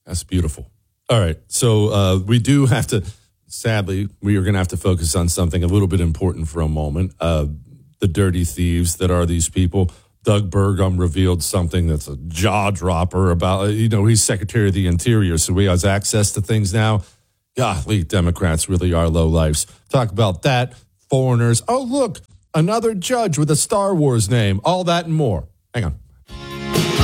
That's beautiful. All right. So we do have to, sadly, we are going to have to focus on something a little bit important for a moment. The dirty thieves that are these people. Doug Burgum revealed something that's a jaw dropper about, he's Secretary of the Interior, so he has access to things now. Golly, Democrats really are low lifes. Talk about that. Foreigners. Oh, look, another judge with a Star Wars name. All that and more. Hang on.